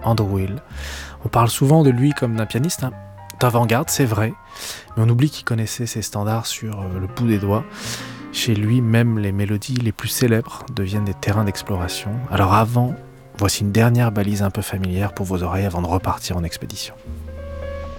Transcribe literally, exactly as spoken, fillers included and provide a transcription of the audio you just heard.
Andrew Hill. On parle souvent de lui comme d'un pianiste hein, d'avant-garde, c'est vrai, mais on oublie qu'il connaissait ses standards sur euh, le bout des doigts. Chez lui, même les mélodies les plus célèbres deviennent des terrains d'exploration. Alors avant, voici une dernière balise un peu familière pour vos oreilles avant de repartir en expédition.